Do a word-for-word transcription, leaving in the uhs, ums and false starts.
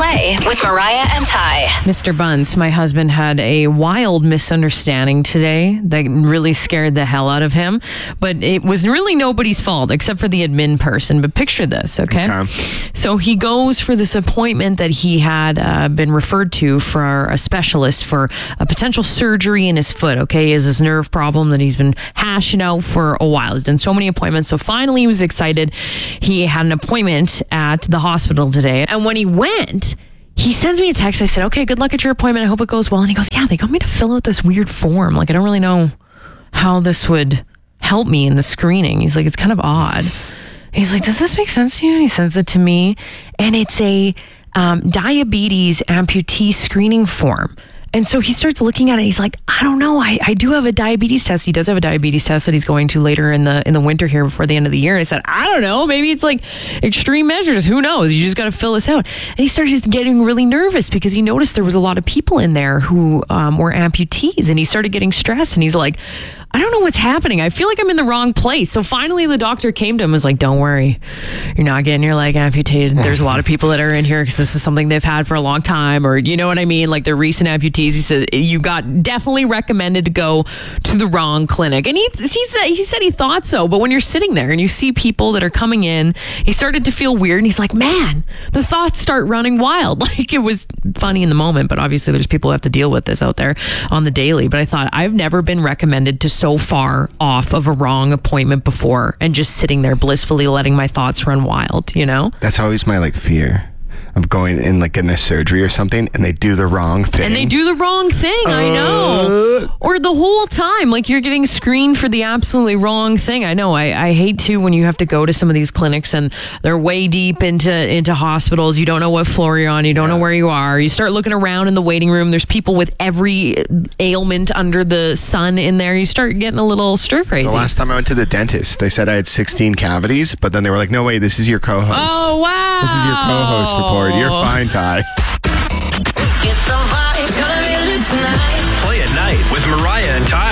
Play with Mariah and Ty. Mister Bunce, my husband, had a wild misunderstanding today that really scared the hell out of him. But it was really nobody's fault except for the admin person. But picture this, okay? Okay. So he goes for this appointment that he had uh, been referred to for a specialist for a potential surgery in his foot, okay? He has this nerve problem that he's been hashing out for a while. He's done so many appointments. So finally he was excited. He had an appointment at the hospital today. And when he went, he sends me a text. I said, okay, good luck at your appointment. I hope it goes well. And he goes, yeah, they got me to fill out this weird form. Like, I don't really know how this would help me in the screening. He's like, it's kind of odd. He's like, does this make sense to you? And he sends it to me. And it's a um, diabetes amputee screening form. And so he starts looking at it. He's like, I don't know. I, I do have a diabetes test. He does have a diabetes test that he's going to later in the in the winter here before the end of the year. And I said, I don't know. Maybe it's like extreme measures. Who knows? You just got to fill this out. And he started getting really nervous because he noticed there was a lot of people in there who um, were amputees. And he started getting stressed. And he's like, I don't know what's happening. I feel like I'm in the wrong place. So finally the doctor came to him and was like, don't worry. You're not getting your leg amputated. There's a lot of people that are in here because this is something they've had for a long time, or you know what I mean? Like they're recent amputees. He said, you got definitely recommended to go to the wrong clinic. And he, he, said, he said he thought so. But when you're sitting there and you see people that are coming in, he started to feel weird. And he's like, man, the thoughts start running wild. Like it was funny in the moment, but obviously there's people who have to deal with this out there on the daily. But I thought, I've never been recommended to so far off of a wrong appointment before and just sitting there blissfully letting my thoughts run wild, you know? That's always my like fear. I'm going in like in a surgery or something and they do the wrong thing. And they do the wrong thing, uh, I know. Or the whole time, like you're getting screened for the absolutely wrong thing. I know. I, I hate too when you have to go to some of these clinics and they're way deep into, into hospitals. You don't know what floor you're on. You don't yeah. know where you are. You start looking around in the waiting room. There's people with every ailment under the sun in there. You start getting a little stir crazy. The last time I went to the dentist, they said I had sixteen cavities, but then they were like, no, wait, this is your co-host. Oh, wow. This is your co-host report. You're fine, Ty. Get the vibe. It's gonna be lit tonight. Play at night with Mariah and Ty.